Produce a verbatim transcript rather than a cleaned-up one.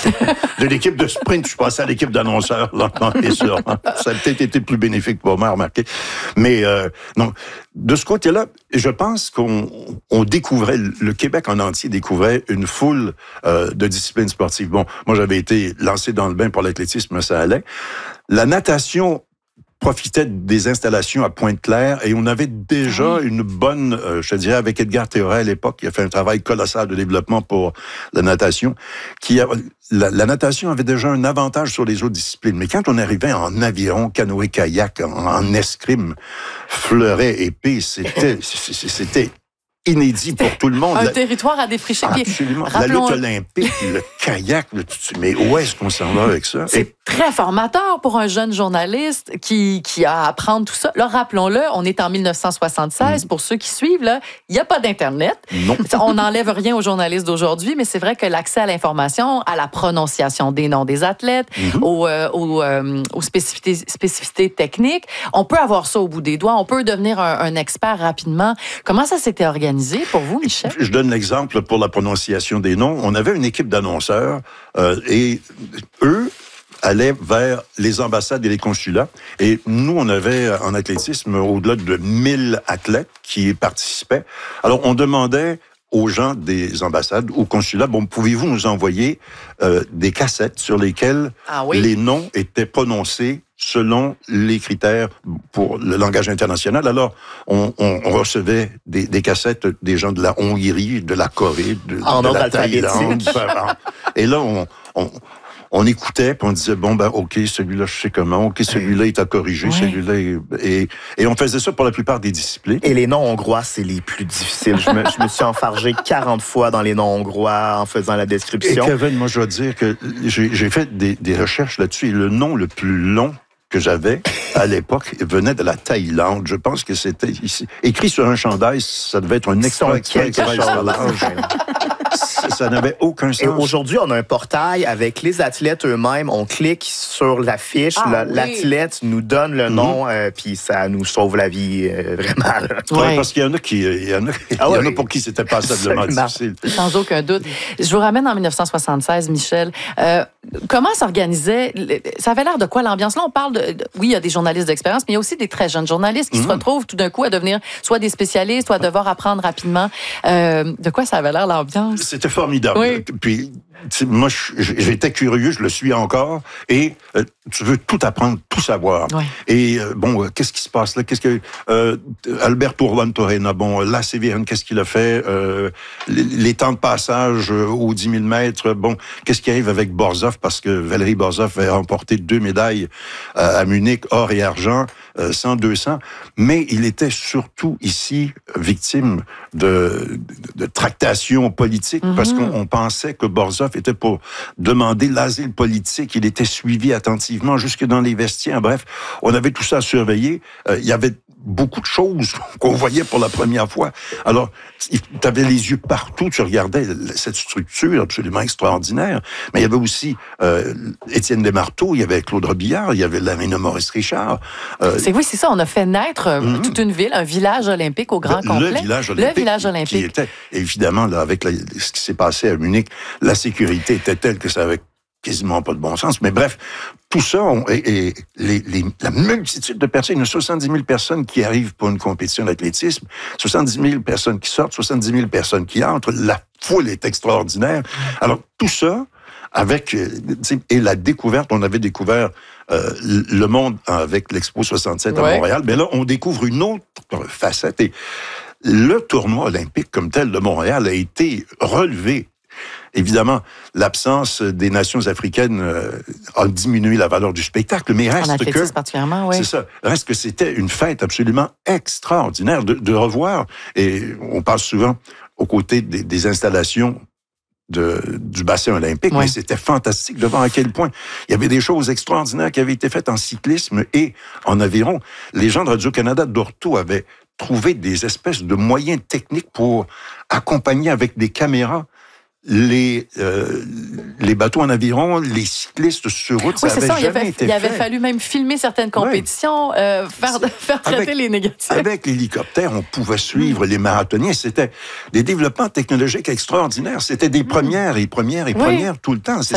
de l'équipe de sprint, je suis passé à l'équipe d'annonceurs, lentement et sûrement. Ça a peut-être été plus bénéfique pour moi, remarquer. Mais euh, non, de ce côté-là, je pense qu'on on découvrait, le Québec en entier découvrait une foule euh, de disciplines sportives. Bon, moi, j'avais été lancé dans le bain pour l'athlétisme, ça allait. La natation profitait des installations à Pointe-Claire et on avait déjà une bonne, euh, je te dirais, avec Edgar Théoret à l'époque, qui a fait un travail colossal de développement pour la natation, qui a, la, la natation avait déjà un avantage sur les autres disciplines. Mais quand on arrivait en aviron, canoë-kayak, en, en escrime, fleuret, épée, c'était, c'était inédit pour tout le monde. Un la... territoire à défricher. Absolument. Puis, la rappelons... lutte olympique, le kayak, le... mais où est-ce qu'on s'en va avec ça? C'est Et... très formateur pour un jeune journaliste qui, qui a à apprendre tout ça. Là, rappelons-le, on est en dix-neuf cent soixante-seize. Mm. Pour ceux qui suivent, là, il n'y a pas d'Internet. Non. On n'enlève rien aux journalistes d'aujourd'hui, mais c'est vrai que l'accès à l'information, à la prononciation des noms des athlètes, mm-hmm. aux, euh, aux, euh, aux spécificités, spécificités techniques, on peut avoir ça au bout des doigts. On peut devenir un, un expert rapidement. Comment ça s'était organisé pour vous, Michel? Je donne l'exemple pour la prononciation des noms. On avait une équipe d'annonceurs euh, et eux allaient vers les ambassades et les consulats. Et nous, on avait en athlétisme au-delà de mille athlètes qui participaient. Alors, on demandait aux gens des ambassades, aux consulats, bon, pouvez-vous nous envoyer euh, des cassettes sur lesquelles ah oui. les noms étaient prononcés selon les critères pour le langage international. Alors, on, on, on recevait des, des cassettes des gens de la Hongrie, de la Corée, de, en de la Thaïlande. Et là, on... on On écoutait, puis on disait, bon, ben, OK, celui-là, je sais comment. OK, celui-là, il t'a corrigé, oui. celui-là... Est... Et, et on faisait ça pour la plupart des disciplines. Et les noms hongrois, c'est les plus difficiles. Je me, je me suis enfargé quarante fois dans les noms hongrois en faisant la description. Et Kevin, moi, je dois dire que j'ai, j'ai fait des, des recherches là-dessus, et le nom le plus long que j'avais à l'époque venait de la Thaïlande. Je pense que c'était ici. Écrit sur un chandail, ça devait être un extra exprès ça, ça n'avait aucun sens. Et aujourd'hui, on a un portail avec les athlètes eux-mêmes. On clique sur la fiche, ah, la, oui. l'athlète nous donne le nom, mm-hmm. euh, puis ça nous sauve la vie, euh, vraiment. Oui, ouais, parce qu'il y en a qui, il y en a, ah, il y en a oui. pour qui c'était passablement difficile. Sans aucun doute. Je vous ramène en dix-neuf cent soixante-seize, Michel. Euh, comment s'organisait, ça avait l'air de quoi l'ambiance? Là, on parle de, oui, il y a des journalistes d'expérience, mais il y a aussi des très jeunes journalistes qui mm-hmm. se retrouvent tout d'un coup à devenir soit des spécialistes, soit à devoir apprendre rapidement. Euh, de quoi ça avait l'air l'ambiance? C'était formidable. Oui. Puis, moi, j'étais curieux, je le suis encore, et euh, tu veux tout apprendre, tout savoir. Oui. Et euh, bon, euh, qu'est-ce qui se passe là? Qu'est-ce que euh, Alberto Torrena, bon, la C V N, qu'est-ce qu'il a fait? Euh, les, les temps de passage euh, aux dix mille mètres, bon, qu'est-ce qui arrive avec Borzov? Parce que Valérie Borzov a remporté deux médailles euh, à Munich, or et argent, euh, cent, deux cents, mais il était surtout ici victime de, de, de tractations politiques, mm-hmm. parce qu'on on pensait que Borzov était pour demander l'asile politique. Il était suivi attentivement jusque dans les vestiaires. Bref, on avait tout ça à surveiller. Euh, il y avait beaucoup de choses qu'on voyait pour la première fois. Alors, tu avais les yeux partout, tu regardais cette structure absolument extraordinaire. Mais il y avait aussi euh, Étienne Desmarteaux, il y avait Claude Robillard, il y avait Lamina Maurice-Richard. Euh, c'est oui, c'est ça. On a fait naître mm-hmm. toute une ville, un village olympique au grand le, complet. Le village olympique. Le village olympique. Qui était, évidemment, là, avec la, ce qui s'est passé à Munich, la sécurité était telle que ça avait quasiment pas de bon sens. Mais bref, tout ça, on, et, et les, les, la multitude de personnes, il y a soixante-dix mille personnes qui arrivent pour une compétition d'athlétisme, soixante-dix mille personnes qui sortent, soixante-dix mille personnes qui entrent, la foule est extraordinaire. Alors, tout ça, avec, et la découverte, on avait découvert euh, le monde avec l'Expo soixante-sept à ouais. Montréal, mais là, on découvre une autre facette, et le tournoi olympique comme tel de Montréal a été relevé. Évidemment, l'absence des nations africaines euh, a diminué la valeur du spectacle, mais reste en que particulièrement, oui. c'est ça, reste que c'était une fête absolument extraordinaire de, de revoir. Et on parle souvent aux côtés des, des installations de, du bassin olympique, oui. mais c'était fantastique de voir à quel point il y avait des choses extraordinaires qui avaient été faites en cyclisme et en aviron. Les gens de Radio-Canada d'Orto avaient trouvé des espèces de moyens techniques pour accompagner avec des caméras les, euh, les bateaux en aviron, les cyclistes sur route, oui, ça avait ça. jamais il avait, été il fait. avait fallu même filmer certaines compétitions, oui. euh, faire, faire traiter avec, les négatifs. Avec l'hélicoptère, on pouvait suivre mmh. les marathoniens. C'était des développements technologiques extraordinaires. C'était des premières et premières et oui. premières tout le temps.